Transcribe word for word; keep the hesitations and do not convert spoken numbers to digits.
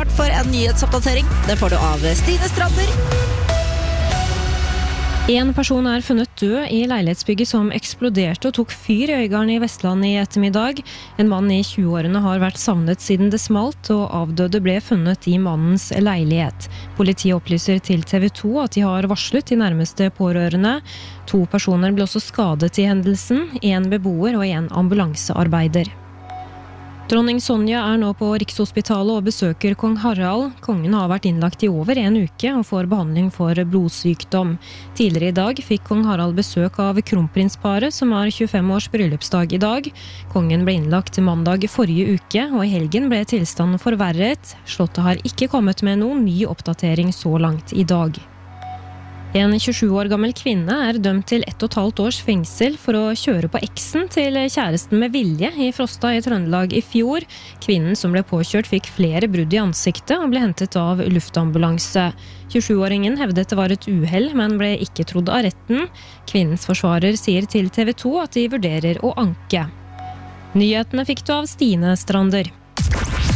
klart for en nyhetsoppdatering. Det får du av Stine Strander. En person er funnet død i leilighetsbygget som eksploderte og tok fyr i Øygarden i Vestland i ettermiddag. En mann i tjue-årene har vært savnet siden det smalt, og avdøde ble funnet i mannens leilighet. Politiet opplyser til T V to at de har varslet de nærmeste pårørende. To personer ble også skadet i hendelsen, en beboer og en ambulansearbeider. Dronning Sonja er nå på Rikshospitalet og besøker kong Harald. Kongen har vært innlagt i over en uke og får behandling for blodsykdom. Tidligere i dag fikk kong Harald besøk av kronprinsparet, som har tjuefem års bryllupsdag i dag. Kongen ble innlagt mandag forrige uke, og i helgen ble tilstanden forverret. Slottet har ikke kommet med noen ny oppdatering så langt i dag. En tjuesju år gammel kvinne er dømt til ett og et halvt års fengsel for å kjøre på eksen til kjæresten med vilje i Frosta i Trøndelag i fjor. Kvinnen som ble påkjørt fikk flere brudd i ansiktet og ble hentet av luftambulanse. tjuesjuåringen hevdet det var et uhell, men ble ikke trodd av retten. Kvinnens forsvarer sier til T V to at de vurderer å anke. Nyhetene fikk du av Stine Strander.